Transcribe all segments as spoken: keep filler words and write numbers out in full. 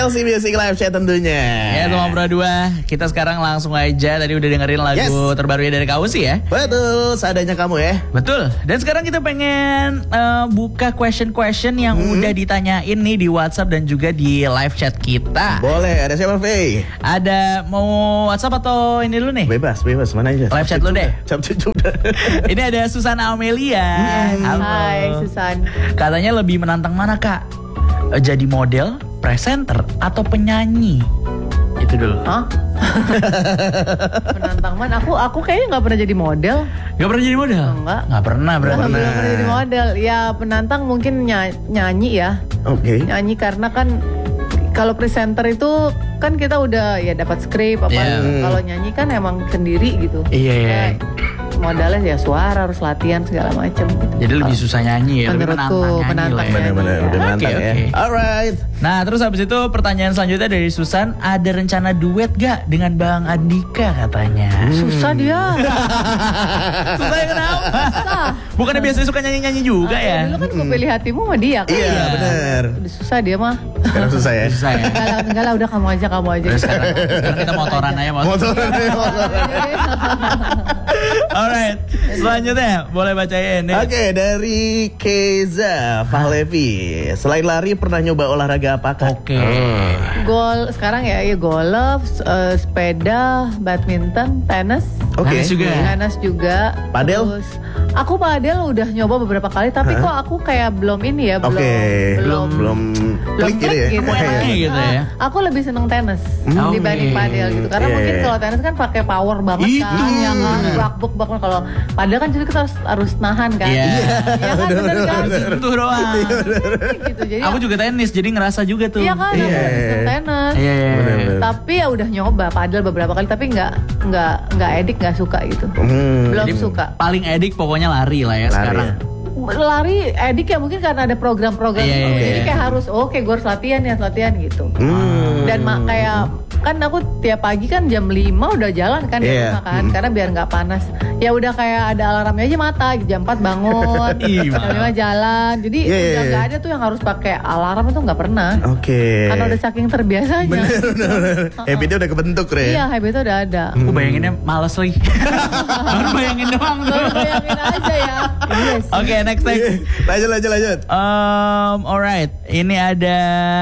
L C Music Live Chat tentunya. Ya, Rumah Berdua. Kita sekarang langsung aja tadi udah dengerin lagu yes. terbarunya dari Kausi ya. Betul, seadanya kamu ya. Betul. Dan sekarang kita pengen uh, buka question-question yang hmm. udah ditanyain nih di WhatsApp dan juga di live chat kita. Boleh, ada siapa, Faye? Ada mau WhatsApp atau ini dulu nih? Bebas, bebas, mana aja. Live chat lu deh. Capcus juga. Ini ada Susana Amelia. Hmm. Halo. Hai Susan. Katanya lebih menantang mana kak? Jadi model, presenter, atau penyanyi? Itu dulu. Hah? Menantang mana? Aku aku kayaknya nggak pernah jadi model. Gak pernah jadi model? Enggak. Gak pernah berarti. Belum pernah jadi model. Ya penantang mungkin ny- nyanyi ya. Oke. Okay. Nyanyi karena kan kalau presenter itu kan kita udah ya dapat skrip apa. Yeah. Kalau nyanyi kan emang sendiri gitu. Iya. Yeah. Modalnya ya suara, harus latihan segala macam. Gitu. Jadi lebih susah nyanyi ya. Menurutku penantang nyanyi. Benar-benar ya. udah menantang okay, ya. Okay. Alright. Nah terus habis itu pertanyaan selanjutnya dari Susan, ada rencana duet gak dengan Bang Andika katanya? Hmm. Susah dia. Susah ya kenapa? Susah. Bukannya biasanya suka nyanyi-nyanyi juga ah, ya? Dulu kan gue pilih hatimu sama dia kan. Iya ya. Benar. Udah susah dia mah. Sekarang susah ya. Susah ya. Enggak lah, enggak lah udah kamu aja kamu aja. Udah, sekarang, sekarang kita motoran aja motoran. Motoran aja motoran. Alright, selanjutnya boleh bacain deh. Oke, okay, dari Keza Fahlevi. Selain lari pernah nyoba olahraga apakah? Oke. Okay. Oh. Gol sekarang ya, ya golf, uh, sepeda, badminton, tenis. Oke. Okay. Tenis juga. Tenis juga. Padel? Terus, aku padel udah nyoba beberapa kali, tapi huh? kok aku kayak belum ini ya, belum okay. belum belum klik gitu ya. Gitu. Enaknya gitu ya. Aku lebih seneng tenis hmm. dibanding padel gitu, karena yeah. mungkin kalau tenis kan pakai power banget itu. kan, yang bak-bak bak. Kalau padel kan jadi kita harus, harus nahan kan. Iya. Yeah. Iya kan benar kan. Sentuh doang. Gitu, jadi aku juga tenis, jadi ngerasa juga tuh. Iya kan, yeah. aku seneng tenis. Iya. Yeah, yeah. Tapi ya udah nyoba padel beberapa kali, tapi nggak nggak nggak edik, nggak suka gitu. Hmm. Belum Jadi, suka. Paling edik pokoknya lari lah ya lari sekarang. Ya. Lari edik ya mungkin karena ada program-program yeah, gitu. yeah, Jadi yeah. kayak harus oke okay, gue harus latihan ya latihan gitu. Hmm. Dan mak kayak kan aku tiap pagi kan jam lima udah jalan kan yeah. di rumah kan, hmm. karena biar nggak panas. Ya udah kayak ada alarmnya aja mata, jam empat bangun, jam lima jalan. Jadi yeah, udah yeah. nggak ada tuh yang harus pakai alarm, itu nggak pernah. Oke. Okay. Karena udah saking terbiasanya. Bener bener. Habitnya udah kebentuk Re. Iya, habitnya udah ada. Aku bayanginnya males lagi. Baru bayangin doang tuh. Baru bayangin aja ya. Yes. Oke, okay, next next. Lanjut lanjut lanjut. Um, alright, ini ada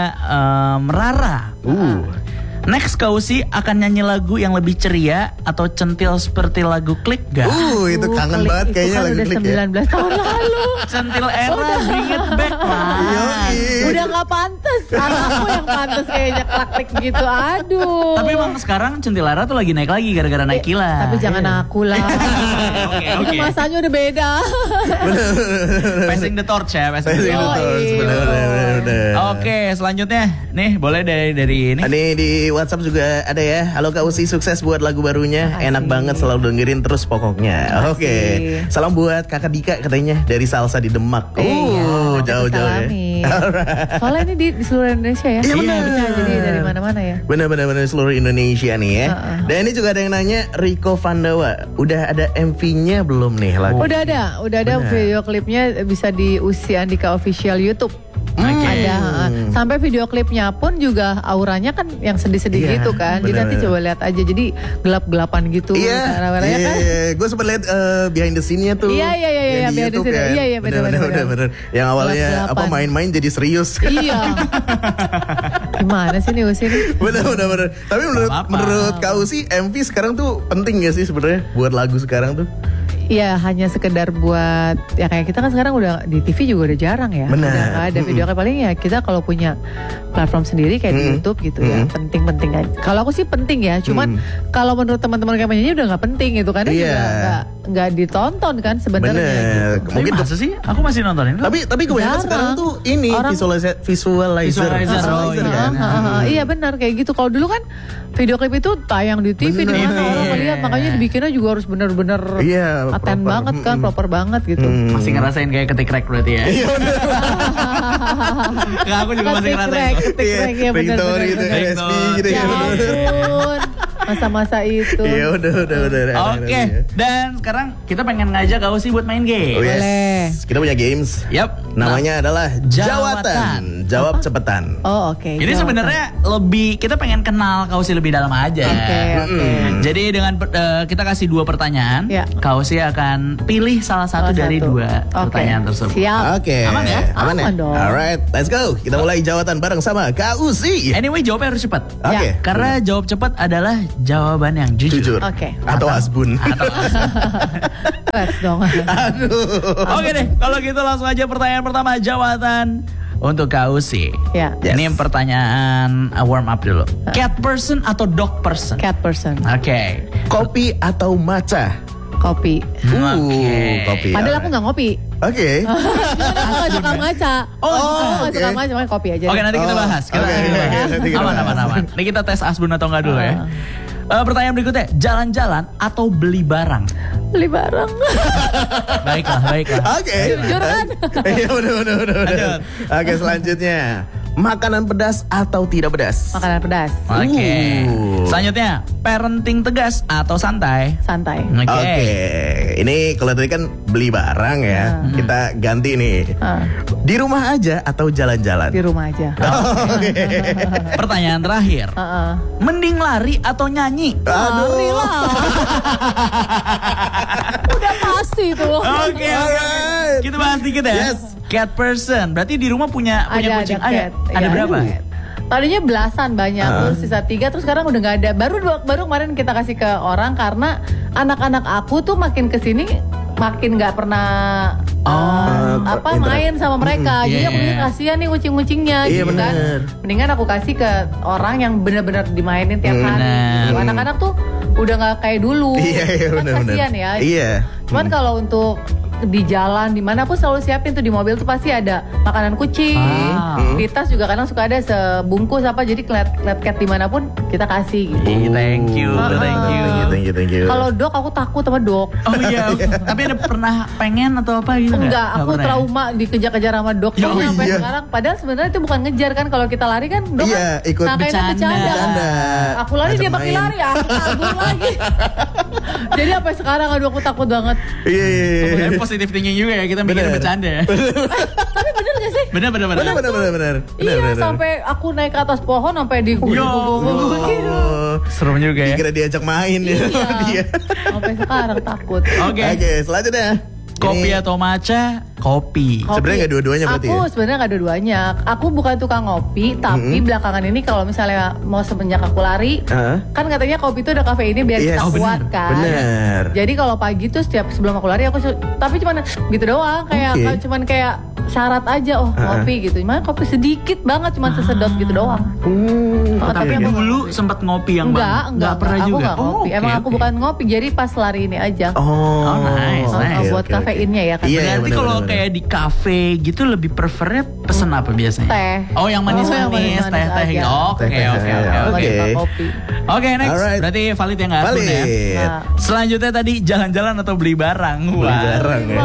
um, Rara. Uh. Next Kausi akan nyanyi lagu yang lebih ceria atau centil seperti lagu Klik gak? Uh, itu kangen uh, banget itu kayaknya kan lagu udah Klik sembilan belas ya. tahun lalu. Centil era, bring it back lah. Udah gak pantas. Anakku yang pantas kayaknya Klik gitu. Aduh. Tapi emang sekarang centil era tuh lagi naik lagi gara-gara naik Kila. Tapi jangan yeah. aku lah. Oke oke. Itu masanya udah beda. Passing the torch ya, passing, Passing the the torch. torch, bener bener bener. Oke, selanjutnya nih boleh dari dari ini. Ini di WhatsApp juga ada ya. Halo Kak Usi, sukses buat lagu barunya. Enak banget, selalu dengerin terus pokoknya. Oke. Okay. Salam buat Kakak Dika katanya dari Salsa di Demak. Eh, Oh, iya, jauh-jauh ya. Soalnya ini di, di seluruh Indonesia ya. Iya benar. Bisa jadi dari mana-mana ya. Benar-benar benar seluruh Indonesia nih ya. Uh-uh. Dan ini juga ada yang nanya, Riko Vandawa, udah ada M V-nya belum nih lagu? Udah ada, udah ada Benar. video klipnya bisa di Usi Andika Official YouTube. Okay. Ada uh, sampai video klipnya pun juga auranya kan yang sedih-sedih Iya, gitu kan. Jadi bener. nanti coba lihat aja. Jadi gelap-gelapan gitu. Iya, warna-warnanya iya, kan. iya. Gue sempat lihat uh, behind the scene-nya tuh. Iya, iya, iya, yang iya, di behind the YouTube scene. kan. Iya, iya, bener, Bener, bener, bener, bener. bener. Yang awalnya apa Gelap-gelapan. main-main jadi serius. Iya. Gimana sih nih Usi nih? Bener, bener, bener. Tapi menurut Apa-apa. menurut kau sih M V sekarang tuh penting gak sih sebenarnya buat lagu sekarang tuh? Iya, hanya sekedar buat ya kayak kita kan sekarang udah di T V juga udah jarang ya. Benar. Udah nggak ada video klip, paling ya kita kalau punya platform sendiri kayak di Hmm. YouTube gitu ya, Hmm. penting-penting aja. Kalau aku sih penting ya, cuman kalau menurut teman-teman kayak penyanyi udah nggak penting gitu kan, Iya. juga nggak nggak ditonton kan sebenarnya. Bener. Gitu. Tapi Mungkin masa sih? Aku masih nontonin kok. Tapi tapi kebanyakan Jarang. sekarang tuh ini Orang- visualizer visualizer, Visualizer, oh Visualizer iya. kan. Ah, ah, ah, iya benar kayak gitu. Kalau dulu kan video klip itu tayang di T V, di Bener. mana orang Iya. melihat, makanya dibikinnya juga harus bener-bener Iya, aten proper. banget kan, Mm-mm. proper banget gitu. Hmm. Masih ngerasain kayak ketik rek berarti ya. Iya bener. Enggak, aku juga masih Ketik ngerasain. rek, ketik Iya, rek, ya bener ringtone bener. gitu, bener. R S P gitu Ya ya. bener. ampun. Masa-masa itu. Iya udah udah udah. Oke, dan sekarang kita pengen ngajak kau sih buat main game. Oh, yes. Boleh. Kita punya games. Yap. Namanya adalah Jawatan. Jawatan. Jawab cepetan. Oh oke. Ini sebenarnya lebih kita pengen kenal kau sih lebih dalam aja. Oke oke. Jadi dengan uh, kita kasih dua pertanyaan, Ya. kau sih akan pilih salah satu Salah dari satu. dua Oke. pertanyaan tersebut. Siap. Oke. Aman ya? Aman ya? Aman dong. Alright, let's go. Kita mulai jawatan bareng sama Kak Uzi. Anyway, jawabnya harus cepat. Oke. Ya. Karena jawab cepat adalah jawaban yang jujur. Jujur. Oke. Atau asbun. Let's dong. Aduh. Oke deh, kalau gitu langsung aja pertanyaan pertama, jawatan untuk Kak Uzi. Ya. Yes. Ini pertanyaan uh, warm up dulu. Cat person atau dog person? Cat person. Oke. Kopi atau matcha? Kopi. Uh, Oke. kopi. Padahal aku nggak ngopi. Oke. Aku nggak suka maca. Oh, aku nggak oke. suka maca, makanya kopi aja. Oke, nanti kita Oh, bahas. Kita, oke, nanti kita oke, bahas. nanti kita Aman, bahas. aman, aman. Ini kita tes asbun atau enggak dulu ya. Ah. Eh, pertanyaan berikutnya, jalan-jalan atau beli barang? Beli barang. Baiklah, baiklah. Oke. Jujur kan? Iya udah udah udah udah. Lanjut. Oke selanjutnya, makanan pedas atau tidak pedas? Makanan pedas. Oke. Uh. Selanjutnya, parenting tegas atau santai? Santai. Oke. Oke, ini kalau tadi kan beli barang ya, Hmm. kita ganti nih. Ah, Di rumah aja atau jalan-jalan? di rumah aja. Oke. Pertanyaan terakhir, Heeh. mending lari atau nyanyi? Aduh. Lari lah. Udah pasti tuh. Oke, Alright. kita bahas dikit ya. Yes. Cat person, berarti di rumah punya punya Ada, kucing? ada Ada, cat. ada Iya, berapa? ada cat. Tadinya belasan banyak, Ah. terus sisa tiga, terus sekarang udah nggak ada. Baru dua- baru kemarin kita kasih ke orang karena anak-anak aku tuh makin kesini makin nggak pernah Oh, uh, apa interaksi. main sama mereka. Mm-mm. Jadi Iya, aku iya. pikir kasihan nih kucing-kucingnya Iya, gitu kan. bener. Mendingan aku kasih ke orang yang benar-benar dimainin tiap hari. Bener. Gitu. Anak-anak tuh udah nggak kayak dulu. Iya, iya Kan benar-benar. kasihan ya. Iya. Cuman kalau untuk di jalan dimanapun selalu siapin tuh di mobil tuh pasti ada makanan kucing. Ah. Di tas juga kadang suka ada sebungkus apa jadi ngeliat ngeliat cat dimanapun kita kasih gitu. Iya, thank you, Ah, thank you. Thank you, thank you, thank you. Kalau dog aku takut sama dog. Oh iya, tapi ada pernah pengen atau apa gitu? Enggak, aku pernah ya? trauma dikejar-kejar sama dog Ya, tuh oh sampai iya. sekarang. Padahal sebenarnya itu bukan ngejar kan, kalau kita lari kan dog Iya, kan ikut nah, kayaknya bercanda. bercanda. Bercanda. Aku lari dia Ajak pakai main. lari, aku kabur lagi. Jadi sampai sekarang aduh aku takut banget. Iya, iya, iya. Tapi positif thinking juga ya, kita mikir Bener. bercanda ya. Tapi bener gak sih? Bener, bener, bener. Benar, benar, benar, benar. Iya, Benar, benar. sampai aku naik ke atas pohon sampai di Yo. Oh, Serem juga ya. dikira diajak main ya sama dia. Iya. Sampai sekarang takut. Oke, Oke, selanjutnya. kopi Ini atau matcha? Kopi. Kopi. Sebenarnya nggak dua-duanya berarti Aku ya? sebenarnya nggak dua-duanya. Aku bukan tukang ngopi, tapi Mm-mm. belakangan ini kalau misalnya mau semenjak aku lari, Heeh. kan katanya kopi itu ada kafeinnya biar Yes. kita Oh, kuat benar. kan. Benar. Jadi kalau pagi tuh setiap sebelum aku lari aku su- tapi cuman gitu doang kayak Oke. kayak cuman kayak syarat aja oh Uh-uh. kopi gitu. Cuman kopi sedikit banget cuman sesedot gitu doang. Hmm, Oh, oke, tapi oke. aku Dulu sempat ngopi yang Enggak, banget? enggak, pernah enggak. juga. Aku enggak ngopi. Oh, Emang oke, aku oke. bukan ngopi, jadi pas lari ini aja. Oh, Oh, nice, Oh, nice. buat oke, oke. kafeinnya ya kan. Iya, Berarti bener, kalau bener, kayak di kafe gitu lebih prefernya pesen apa biasanya? Teh. Oh, yang Oh, yang manis-manis, manis-manis teh-teh aja. gitu. Oke, Teh-teh, oke, oke, oke. oke. Bukan kopi. Oke, next. Alright. Berarti valid ya nggak Asbun ya? Valid. Nah, Selanjutnya tadi jalan-jalan atau beli barang? Beli Wah. barang ya.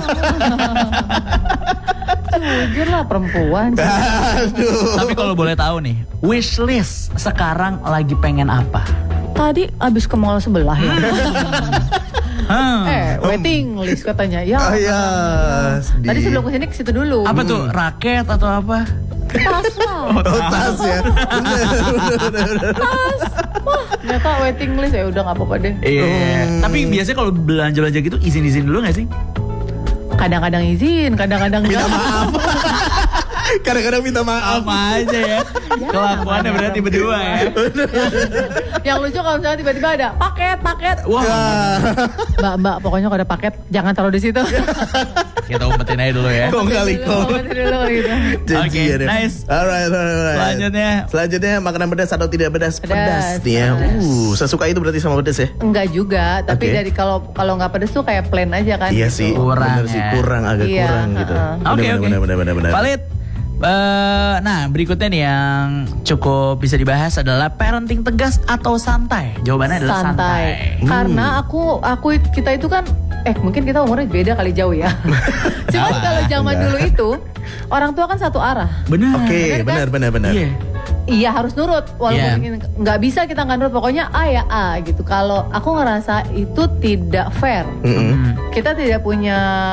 jujur lah perempuan. Aduh. Tapi kalau boleh tahu nih, wish list sekarang lagi pengen apa? Tadi abis ke mall sebelah ya. Hmm. eh, waiting list katanya. Ya. Oh iya. sedih. Tadi sebelum kesini ke situ dulu. Apa tuh? Raket atau apa? Tas lah. Oh, tas ya. Bener, bener, bener. Tas. Wah, ternyata waiting list ya udah nggak apa-apa deh. Iya. Hmm. Tapi biasanya kalau belanja-belanja gitu izin-izin dulu gak sih? Kadang-kadang izin, kadang-kadang Minta enggak. maaf. Kadang-kadang minta maaf. Apa aja ya? Kelakuannya berarti berdua ya. Yang lucu kalau misalnya tiba-tiba ada paket, paket. Wah, Mbak, mbak, pokoknya kalau ada paket jangan taruh di situ. kita umpetin aja dulu ya. Kong kali kong. Paket dulu gitu. Janjian Oke, ya. nice. Alright, alright, alright. Selanjutnya. Selanjutnya makanan pedas atau tidak pedas? Pedas, nih ya. pedas. Uh, sesuka itu berarti sama pedas ya? Enggak juga, tapi Oke. dari kalau kalau nggak pedes tuh kayak plain aja kan. Iya gitu. sih, Kurang bener sih, ya. kurang agak Iya, kurang gitu. uh-uh. Bener, Oke, bener, oke. bener, bener, bener, bener. Valid. Eh, nah, berikutnya nih yang cukup bisa dibahas adalah parenting tegas atau santai. Jawabannya adalah santai. santai. Hmm. Karena aku aku kita itu kan eh mungkin kita umurnya beda kali jauh ya. Cuman Salah. kalau zaman Enggak. dulu itu orang tua kan satu arah. Benar. Oke, Bener kan? benar, benar, benar. Iya. iya harus nurut, walaupun Yeah. nggak bisa kita nggak nurut, pokoknya A ya A gitu. Kalau aku ngerasa itu tidak fair, Mm-mm. kita tidak punya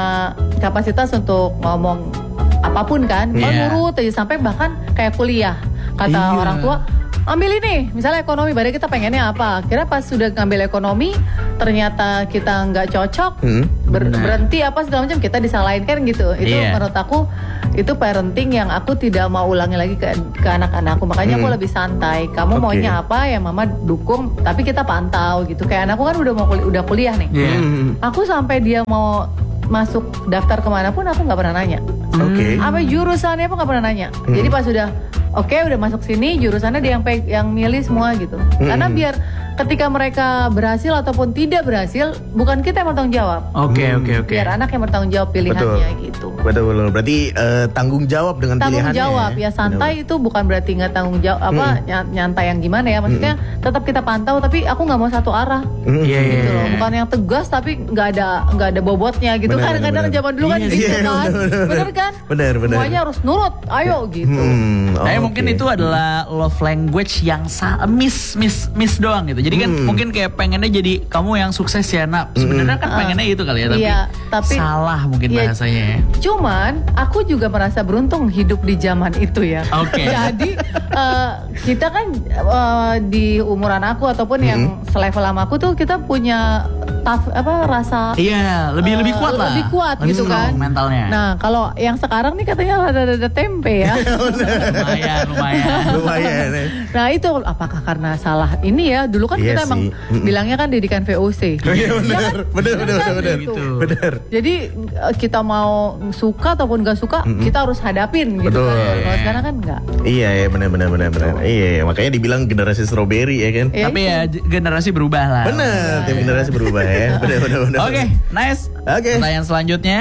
kapasitas untuk ngomong apapun kan. Kalau Yeah. nurut aja sampai bahkan kayak kuliah, kata Iya. orang tua, ambil ini, misalnya ekonomi, padahal kita pengennya apa. Kira pas sudah ngambil ekonomi, ternyata kita nggak cocok, Hmm. ber- Benar. berhenti apa segala macam, kita disalahin kan gitu. Itu Iya. menurut aku itu parenting yang aku tidak mau ulangi lagi ke, ke anak-anakku. Makanya aku Hmm. lebih santai. Kamu Oke. maunya apa ya mama dukung, tapi kita pantau gitu. Kayak anakku kan udah mau kuli- udah kuliah nih. Iya. Mm. Aku sampai dia mau masuk daftar kemanapun aku nggak pernah nanya. Oke. Apa jurusannya pun nggak pernah nanya. Hmm. Jadi pas sudah oke udah masuk sini, jurusannya dia yang pe- yang milih semua gitu. Hmm. Karena biar ketika mereka berhasil ataupun tidak berhasil, bukan kita yang bertanggung jawab. Oke oke oke. Biar anak yang bertanggung jawab pilihannya gitu. Betul betul. Berarti eh, tanggung jawab dengan Tanggung pilihannya. jawab ya, santai itu bukan berarti nggak tanggung jawab apa Hmm. ny- nyantai yang gimana ya, maksudnya tetap kita pantau tapi aku nggak mau satu arah. Mm. Iya iya. Gitu loh, iya. bukan yang tegas tapi nggak ada nggak ada bobotnya gitu. Benar, Kan kadang benar. zaman dulu kan Iya, gitu iya, kan, benar, benar. bener kan? Benar, benar. Semuanya harus nurut, ayo gitu. Hmm, Tapi oke. mungkin itu adalah love language yang sa- miss miss miss doang gitu. Jadi kan Hmm. mungkin kayak pengennya jadi kamu yang sukses ya nak. Sebenarnya kan Ah. pengennya itu kali ya, tapi, Iya, tapi- salah mungkin Iya. bahasanya ya. Cuman aku juga merasa beruntung hidup di zaman itu ya. Oke. Jadi eh, kita kan eh, di umuran aku ataupun yang selevel sama aku tuh kita punya taf, apa rasa Iya, lebih eh, lebih kuat lah. lebih kuat Lebih gitu strong kan mentalnya. Nah kalau yang sekarang nih katanya ada-ada tempe ya. lumayan, lumayan. Lumayan ya. Nah itu apakah karena salah ini ya? Dulu kan Iya kita sih. emang Mm-mm. bilangnya kan didikan V O C. Iya benar, kan? benar, benar, kan? benar, Gitu. benar. Jadi eh, kita mau suka ataupun gak suka, kita harus hadapin gitu Betul. kan. Kalau sekarang kan enggak. Iya, iya benar, benar, benar, benar. Iya, iya, makanya dibilang generasi strawberry ya kan. Ya, Tapi itu. ya j- generasi berubah lah. Benar, tiap generasi berubah ya. Benar, benar, benar. Oke, nice. Oke. Pertanyaan selanjutnya.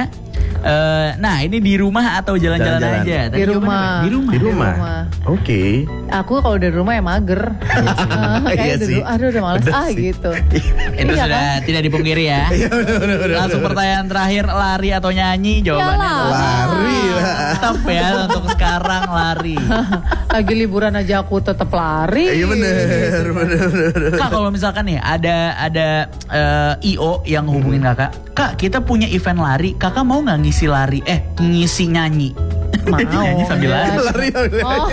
Eh, nah, ini di rumah atau jalan-jalan Jalan-jalan. aja? Tadi Di jawabannya rumah. apa? Di rumah. Di rumah. rumah. Oke. Aku kalau dari rumah ya mager. Ah, Iya kayak sih. dulu, aduh udah males Benar ah sih. gitu. Itu Iya sudah kan? tidak dipungkiri ya. Iya, benar, benar, benar. Langsung pertanyaan terakhir, lari atau nyanyi? Jawabannya Iyalah. adalah Lari lah. tetap ya untuk sekarang lari. Lagi liburan aja aku tetap lari. Iya benar, benar, benar. Kak, kalau misalkan nih ada ada eh, I O yang hubungin kakak, kak kita punya event lari, kakak mau nggak ngisi lari? Eh ngisi nyanyi? Mau. Nyanyi sambil lari. Lari, lari. Oh.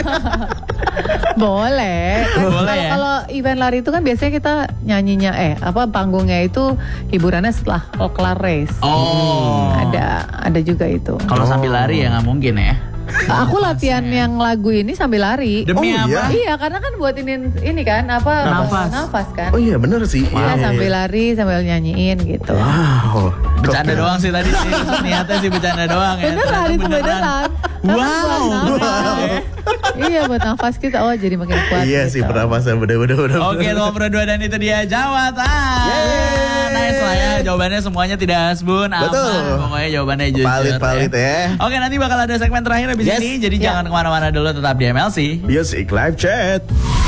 Boleh. Boleh Kalau- ya? Kalau event lari itu kan biasanya kita nyanyinya eh apa panggungnya itu hiburannya setelah kelar race. Oh. Ada ada juga itu. Kalau sambil lari ya nggak mungkin ya. Aku latihan yang lagu ini sambil lari. Demi Oh, apa? Iya, karena kan buat ini ini kan apa Nafas. nafas kan. Oh iya benar sih. Iya, Iya, sambil iya. lari sambil nyanyiin gitu. Wow. Bercanda Gokil. doang sih tadi sih. Niatnya sih bercanda doang ya. Beneran Ternyata itu beneran. Karena Wow. buat nafas. Wow. Iya buat nafas kita oh jadi makin kuat. Iya gitu. sih pernapasan benar-benar benar. Oke, nomor berdua dan itu dia jawatan. Yeay. Nice lah ya, jawabannya semuanya tidak asbun, aman. Betul. Pokoknya jawabannya jujur. Valid, valid ya. Oke, nanti bakal ada segmen terakhir habis Yes. ini. Jadi Ya. jangan kemana-mana dulu, tetap di M L C. Music live chat.